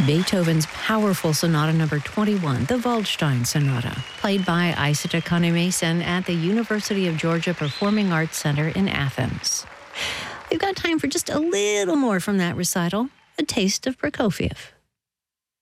Beethoven's powerful Sonata Number 21, the Waldstein Sonata, played by Isata Kone-Mason at the University of Georgia Performing Arts Center in Athens. We've got time for just a little more from that recital, a taste of Prokofiev.